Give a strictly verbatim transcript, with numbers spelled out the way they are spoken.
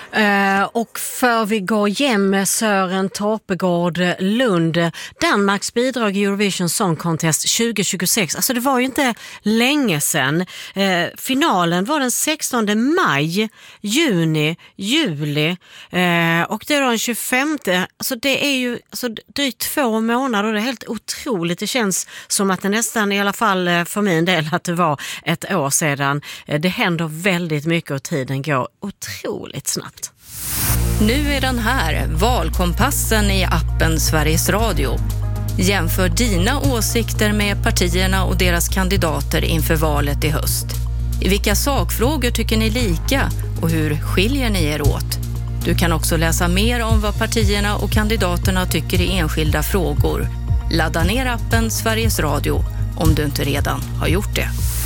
Uh, och för vi går hem med Sören Torpegård Lund, Danmarks bidrag i Eurovision Song Contest tjugo tjugosex. Alltså det var ju inte länge sedan. Uh, finalen var den sextonde maj, juni, juli uh, och det är då den tjugofemte. Alltså det är ju alltså, drygt två månader och det är helt otroligt. Det känns som att det nästan, i alla fall för min del, att det var ett år sedan. Uh, det händer väldigt mycket och tiden går otroligt snabbt. Nu är den här, valkompassen i appen Sveriges Radio. Jämför dina åsikter med partierna och deras kandidater inför valet i höst. I vilka sakfrågor tycker ni lika och hur skiljer ni er åt? Du kan också läsa mer om vad partierna och kandidaterna tycker i enskilda frågor. Ladda ner appen Sveriges Radio om du inte redan har gjort det.